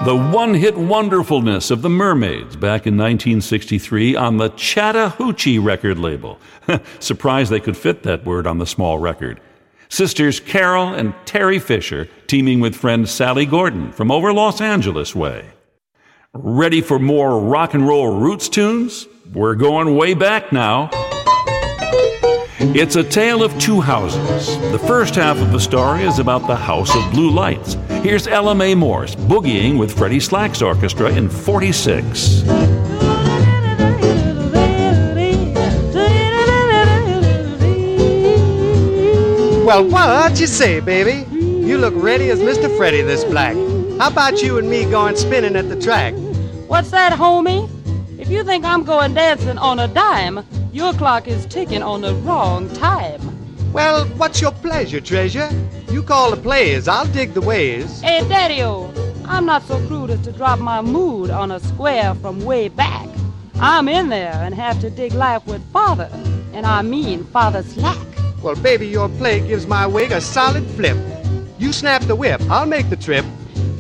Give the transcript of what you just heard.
The one-hit wonderfulness of the Mermaids back in 1963 on the Chattahoochee record label. Surprised they could fit that word on the small record. Sisters Carol and Terry Fisher teaming with friend Sally Gordon from over Los Angeles way. Ready for more rock and roll roots tunes? We're going way back now. It's a tale of two houses. The first half of the story is about the House of Blue Lights. Here's Ella Mae Morse boogieing with Freddie Slack's orchestra in 46. Well, what you say, baby? You look ready as Mr. Freddie this black. How about you and me going spinning at the track? What's that, homie? If you think I'm going dancing on a dime, your clock is ticking on the wrong time. Well, what's your pleasure, treasure? You call the plays, I'll dig the ways. Hey, Daddy-O, I'm not so crude as to drop my mood on a square from way back. I'm in there and have to dig life with father, and I mean Father Slack. Well, baby, your play gives my wig a solid flip. You snap the whip, I'll make the trip.